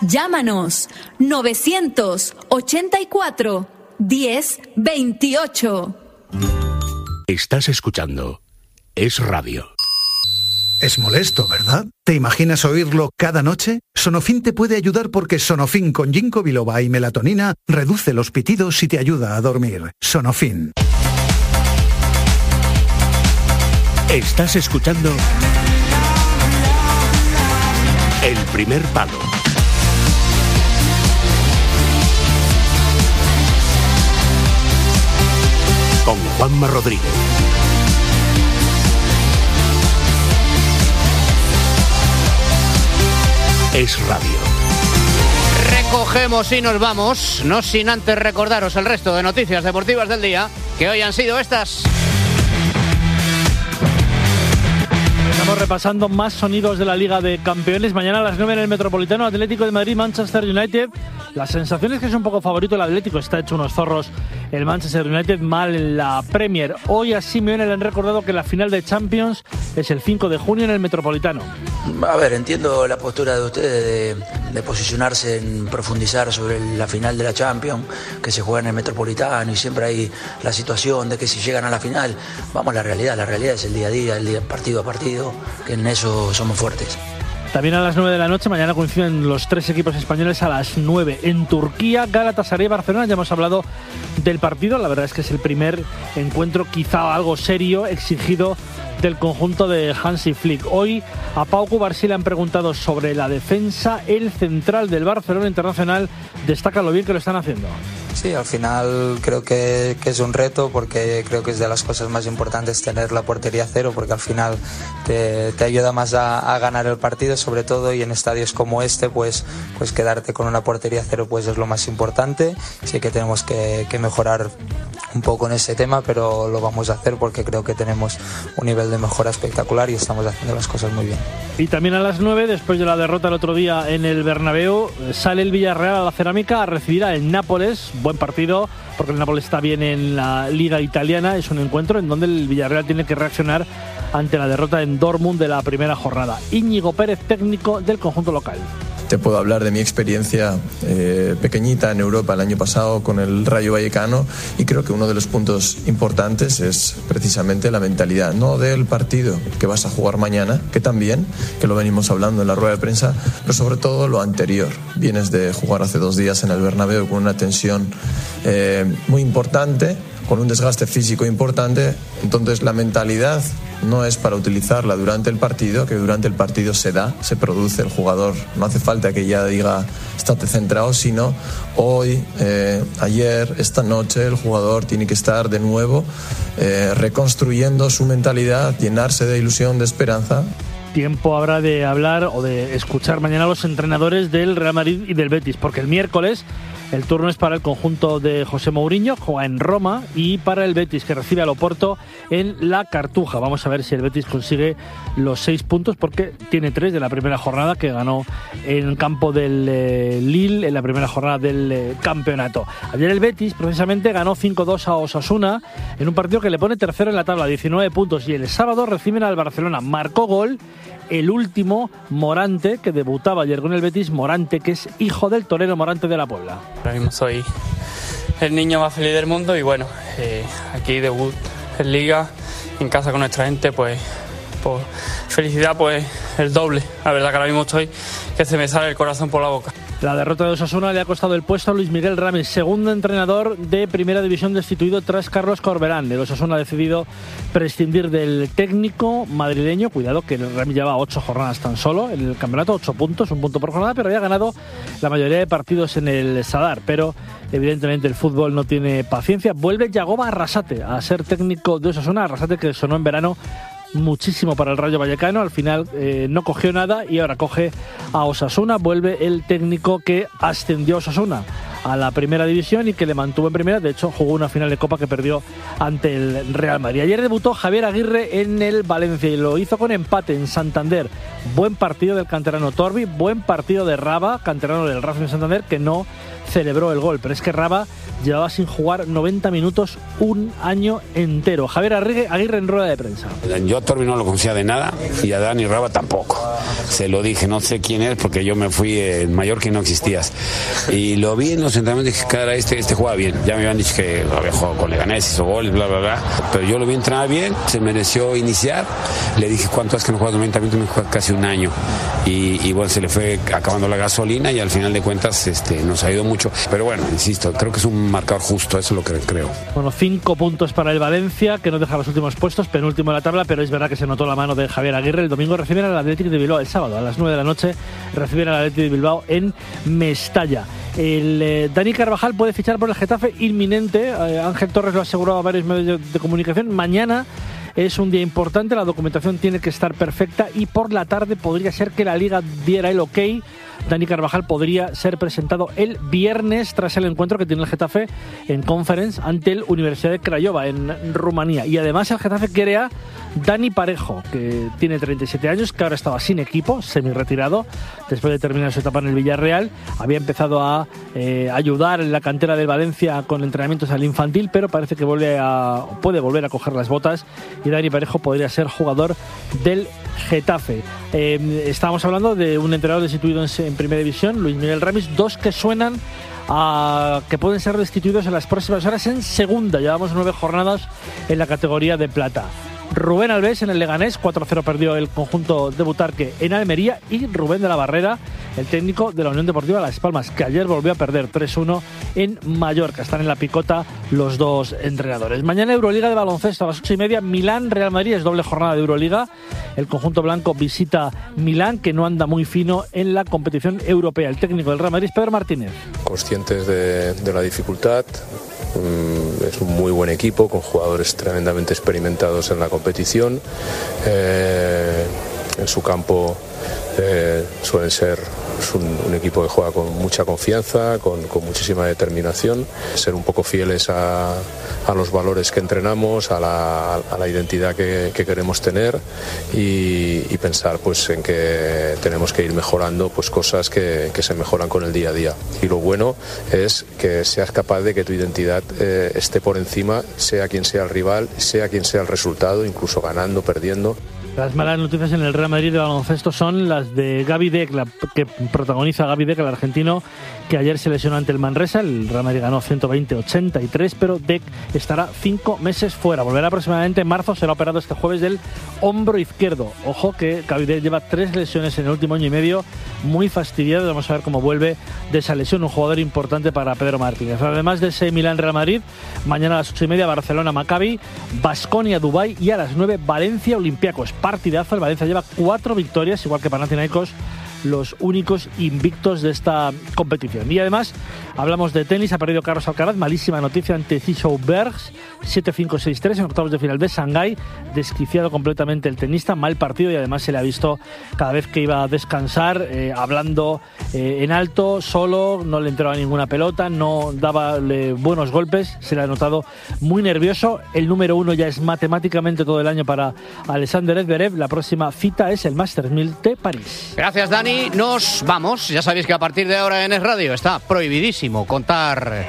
Llámanos 984 1028. Estás escuchando Es Radio. Es molesto, ¿verdad? ¿Te imaginas oírlo cada noche? Sonofin te puede ayudar porque Sonofin con ginkgo biloba y melatonina reduce los pitidos y te ayuda a dormir. Sonofin. Estás escuchando El Primer Palo. Con Juanma Rodríguez. Es Radio. Recogemos y nos vamos, no sin antes recordaros el resto de noticias deportivas del día, que hoy han sido estas. Estamos repasando más sonidos de la Liga de Campeones. Mañana a las 9 en el Metropolitano, Atlético de Madrid, Manchester United. La sensación es que es un poco favorito el Atlético. Está hecho unos zorros el Manchester United, mal en la Premier. Hoy a Simeone le han recordado que la final de Champions es el 5 de junio en el Metropolitano. A ver, entiendo la postura de ustedes de posicionarse en profundizar sobre la final de la Champions, que se juega en el Metropolitano y siempre hay la situación de que si llegan a la final, vamos a la realidad es el día a día, el día partido a partido, que en eso somos fuertes. También a las 9 de la noche, mañana coinciden los tres equipos españoles a las 9. En Turquía, Galatasaray y Barcelona, ya hemos hablado del partido, la verdad es que es el primer encuentro quizá algo serio, exigido del conjunto de Hansi Flick. Hoy a Pau Cubarsí le han preguntado sobre la defensa. El central del Barcelona Internacional destaca lo bien que lo están haciendo. Sí, al final creo que es un reto, porque creo que es de las cosas más importantes tener la portería cero, porque al final te ayuda más a ganar el partido, sobre todo, y en estadios como este pues quedarte con una portería cero pues es lo más importante. Sí que tenemos que mejorar un poco en ese tema, pero lo vamos a hacer porque creo que tenemos un nivel de mejora espectacular y estamos haciendo las cosas muy bien. Y también a las 9, después de la derrota el otro día en el Bernabéu, sale el Villarreal a la Cerámica a recibir al Nápoles. Buen partido, porque el Nápoles está bien en la Liga Italiana. Es un encuentro en donde el Villarreal tiene que reaccionar ante la derrota en Dortmund de la primera jornada. Íñigo Pérez, técnico del conjunto local. Te puedo hablar de mi experiencia pequeñita en Europa el año pasado con el Rayo Vallecano, y creo que uno de los puntos importantes es precisamente la mentalidad, no del partido que vas a jugar mañana, que también, que lo venimos hablando en la rueda de prensa, pero sobre todo lo anterior. Vienes de jugar hace 2 días en el Bernabéu con una tensión muy importante, con un desgaste físico importante, entonces la mentalidad no es para utilizarla durante el partido, que durante el partido se produce, el jugador no hace falta que ya diga estate centrado, sino hoy, ayer, esta noche el jugador tiene que estar de nuevo reconstruyendo su mentalidad, llenarse de ilusión, de esperanza. Tiempo habrá de hablar o de escuchar mañana a los entrenadores del Real Madrid y del Betis, porque el miércoles el turno es para el conjunto de José Mourinho, juega en Roma, y para el Betis, que recibe al Oporto en la Cartuja. Vamos a ver si el Betis consigue los 6 puntos, porque tiene 3 de la primera jornada, que ganó en campo del Lille en la primera jornada del campeonato. Ayer el Betis precisamente ganó 5-2 a Osasuna en un partido que le pone tercero en la tabla, 19 puntos, y el sábado reciben al Barcelona. Marcó gol el último, Morante, que debutaba ayer con el Betis. Morante, que es hijo del torero Morante de la Puebla. Ahora mismo soy el niño más feliz del mundo y bueno, aquí debut en Liga, en casa con nuestra gente, pues felicidad pues el doble. La verdad que ahora mismo estoy que se me sale el corazón por la boca. La derrota de Osasuna le ha costado el puesto a Luis Miguel Ramis, segundo entrenador de Primera División destituido tras Carlos Corberán. El Osasuna ha decidido prescindir del técnico madrileño. Cuidado que el Ramis lleva 8 jornadas tan solo en el campeonato, 8 puntos, 1 punto por jornada, pero había ganado la mayoría de partidos en el Sadar. Pero evidentemente el fútbol no tiene paciencia. Vuelve Yagoba Arrasate a ser técnico de Osasuna. Arrasate, que sonó en verano muchísimo para el Rayo Vallecano, al final no cogió nada y ahora coge a Osasuna. Vuelve el técnico que ascendió a Osasuna a la primera división y que le mantuvo en primera. De hecho, jugó una final de Copa que perdió ante el Real Madrid. Ayer debutó Javier Aguirre en el Valencia y lo hizo con empate en Santander. Buen partido del canterano Torbi, buen partido de Raba, canterano del Racing de Santander, que no celebró el gol. Pero es que Raba llevaba sin jugar 90 minutos un año entero. Javier Aguirre en rueda de prensa. Yo a Torbi no lo conocía de nada y a Dani Raba tampoco. Se lo dije, no sé quién es porque yo me fui en Mallorca y no existías. Y lo vi en los entrenamientos y dije, cara, este juega bien. Ya me habían dicho que había jugado con Leganés, hizo goles, bla, bla, bla. Pero yo lo vi entrenar bien, se mereció iniciar. Le dije, ¿cuánto hace que no juegas 90 minutos? Me juega casi un año. Y bueno, se le fue acabando la gasolina y al final de cuentas nos ha ido mucho. Pero bueno, insisto, creo que es un marcador justo, eso es lo que creo. Bueno, 5 puntos para el Valencia, que no deja los últimos puestos, penúltimo de la tabla, pero es verdad que se notó la mano de Javier Aguirre. El domingo reciben al Athletic de Bilbao, el sábado a las 9 de la noche reciben al Athletic de Bilbao en Mestalla. Dani Carvajal puede fichar por el Getafe inminente. Ángel Torres lo ha asegurado a varios medios de comunicación. Mañana es un día importante, la documentación tiene que estar perfecta y por la tarde podría ser que la Liga diera el ok. Dani Carvajal podría ser presentado el viernes tras el encuentro que tiene el Getafe en Conference ante el Universidad de Craiova en Rumanía. Y además el Getafe quiere a Dani Parejo, que tiene 37 años, que ahora estaba sin equipo, semi-retirado, después de terminar su etapa en el Villarreal. Había empezado a ayudar en la cantera del Valencia con entrenamientos al infantil, pero parece que puede volver a coger las botas y Dani Parejo podría ser jugador del Getafe. Estábamos hablando de un entrenador destituido en Primera División, Luis Miguel Ramis, 2 que suenan a que pueden ser destituidos en las próximas horas en Segunda. Llevamos 9 jornadas en la categoría de plata. Rubén Alves en el Leganés, 4-0 perdió el conjunto de Butarque en Almería, y Rubén de la Barrera, el técnico de la Unión Deportiva Las Palmas, que ayer volvió a perder 3-1 en Mallorca. Están en la picota los dos entrenadores. Mañana Euroliga de baloncesto a las 8:30, Milán-Real Madrid, es doble jornada de Euroliga. El conjunto blanco visita Milán, que no anda muy fino en la competición europea. El técnico del Real Madrid, Pedro Martínez. Conscientes de la dificultad. Es un muy buen equipo con jugadores tremendamente experimentados en la competición. En su campo suelen ser un equipo que juega con mucha confianza, con muchísima determinación. Ser un poco fieles a los valores que entrenamos, a la identidad que queremos tener y pensar pues en que tenemos que ir mejorando pues cosas que se mejoran con el día a día. Y lo bueno es que seas capaz de que tu identidad esté por encima, sea quien sea el rival, sea quien sea el resultado, incluso ganando, perdiendo. Las malas noticias en el Real Madrid de baloncesto son las de Gaby Deck, que protagoniza Gaby Deck, el argentino, que ayer se lesionó ante el Manresa. El Real Madrid ganó 120-83, pero Deck estará 5 meses fuera. Volverá aproximadamente en marzo, será operado este jueves del hombro izquierdo. Ojo que Gaby Deck lleva 3 lesiones en el último año y medio, muy fastidiado. Vamos a ver cómo vuelve de esa lesión, un jugador importante para Pedro Martínez. Además de ese Milán-Real Madrid, mañana a las 8:30 Barcelona-Maccabi, Baskonia-Dubái y a las 9 Valencia-Olympiacos. Partidazo, el Valencia lleva 4 victorias, igual que Panathinaikos, los únicos invictos de esta competición. Y además hablamos de tenis, ha perdido Carlos Alcaraz, malísima noticia ante Tissot Bergs, 7-5, 6-3 en octavos de final de Shanghái, desquiciado completamente el tenista, mal partido, y además se le ha visto cada vez que iba a descansar hablando en alto, solo, no le entraba ninguna pelota, no daba buenos golpes, se le ha notado muy nervioso. El número 1 ya es matemáticamente todo el año para Alexander Zverev. La próxima cita es el Masters 1000 de París. Gracias, Dani. Nos vamos. Ya sabéis que a partir de ahora en Es Radio está prohibidísimo contar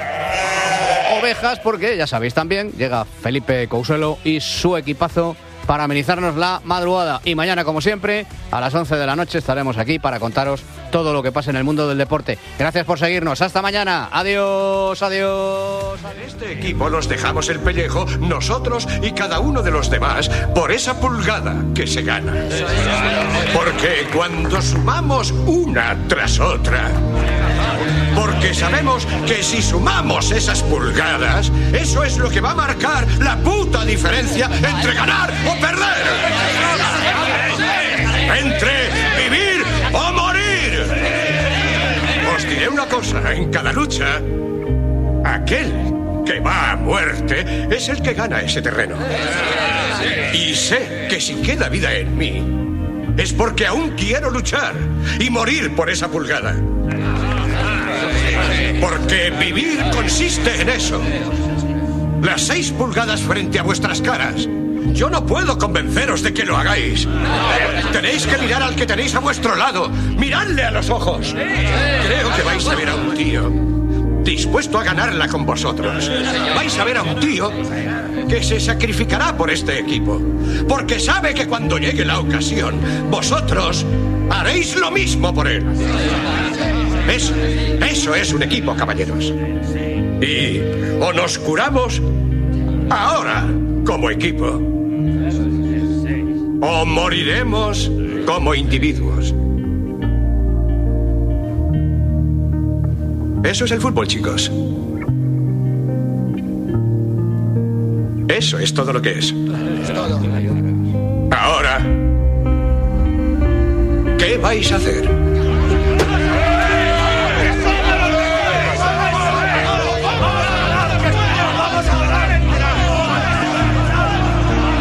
ovejas, porque ya sabéis también, llega Felipe Cousuelo y su equipazo para amenizarnos la madrugada. Y mañana, como siempre, a las 11 de la noche estaremos aquí para contaros todo lo que pasa en el mundo del deporte. Gracias por seguirnos. Hasta mañana. Adiós, adiós. En este equipo nos dejamos el pellejo, nosotros y cada uno de los demás, por esa pulgada que se gana. Porque cuando sumamos una tras otra, porque sabemos que si sumamos esas pulgadas, eso es lo que va a marcar la puta diferencia entre ganar o perder. Entre vivir o morir. Os diré una cosa, en cada lucha, aquel que va a muerte es el que gana ese terreno. Y sé que si queda vida en mí, es porque aún quiero luchar y morir por esa pulgada. Porque vivir consiste en eso. Las 6 pulgadas frente a vuestras caras Yo no puedo convenceros de que lo hagáis. Tenéis que mirar al que tenéis a vuestro lado. Miradle a los ojos. Creo que vais a ver a un tío dispuesto a ganarla con vosotros. Vais a ver a un tío que se sacrificará por este equipo, porque sabe que cuando llegue la ocasión, vosotros haréis lo mismo por él. Eso es un equipo, caballeros. Y o nos curamos ahora como equipo, o moriremos como individuos. Eso es el fútbol, chicos. Eso es todo lo que es. Ahora, ¿qué vais a hacer?